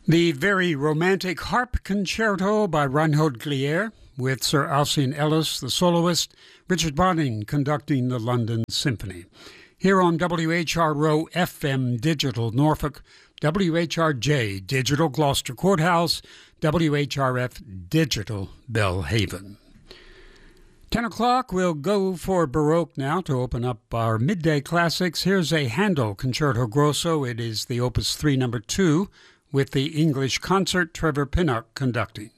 The very romantic harp concerto by Reinhold Glier, with Sir Alcyon Ellis, the soloist, Richard Bonning conducting the London Symphony. Here on WHRO FM Digital Norfolk, WHRJ Digital Gloucester Courthouse, WHRF Digital Belhaven. 10 o'clock, we'll go for Baroque now to open up our midday classics. Here's a Handel Concerto Grosso. It is the Opus 3 number 2 with the English Concert, Trevor Pinnock conducting.